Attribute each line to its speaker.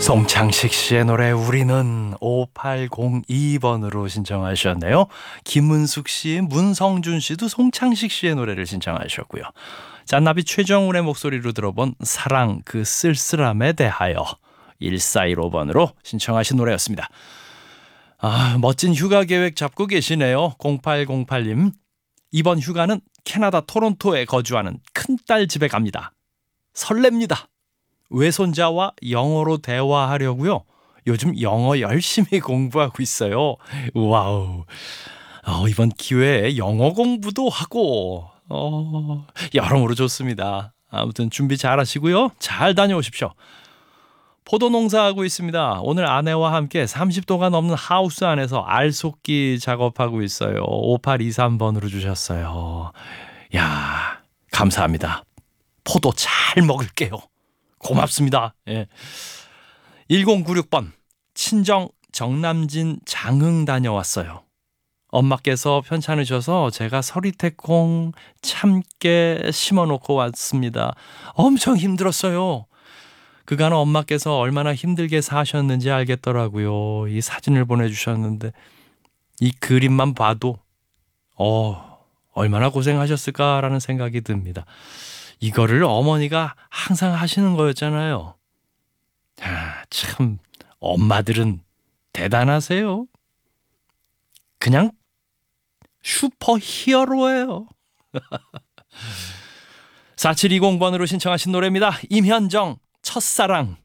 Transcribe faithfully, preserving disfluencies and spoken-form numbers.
Speaker 1: 송창식 씨의 노래 우리는 오팔공이 번으로 신청하셨네요. 김은숙 씨, 문성준 씨도 송창식 씨의 노래를 신청하셨고요. 잔나비 최정훈의 목소리로 들어본 사랑 그 쓸쓸함에 대하여 일사일오 번으로 신청하신 노래였습니다. 아, 멋진 휴가 계획 잡고 계시네요. 공팔공팔 님. 이번 휴가는 캐나다 토론토에 거주하는 큰딸 집에 갑니다. 설렙니다. 외손자와 영어로 대화하려고요. 요즘 영어 열심히 공부하고 있어요. 와우. 어, 이번 기회에 영어 공부도 하고 어, 여러모로 좋습니다. 아무튼 준비 잘 하시고요. 잘 다녀오십시오. 포도 농사하고 있습니다. 오늘 아내와 함께 삼십 도가 넘는 하우스 안에서 알속기 작업하고 있어요. 오팔이삼 번으로 주셨어요. 야, 감사합니다. 포도 잘 먹을게요. 고맙습니다. 예. 일공구육 번 친정 정남진 장흥 다녀왔어요. 엄마께서 편찮으셔서 제가 서리태콩 참깨 심어놓고 왔습니다. 엄청 힘들었어요. 그간 엄마께서 얼마나 힘들게 사셨는지 알겠더라고요. 이 사진을 보내주셨는데 이 그림만 봐도 어, 얼마나 고생하셨을까라는 생각이 듭니다. 이거를 어머니가 항상 하시는 거였잖아요. 아, 참 엄마들은 대단하세요. 그냥 슈퍼 히어로예요. 사칠이공 번으로 신청하신 노래입니다. 임현정 첫사랑.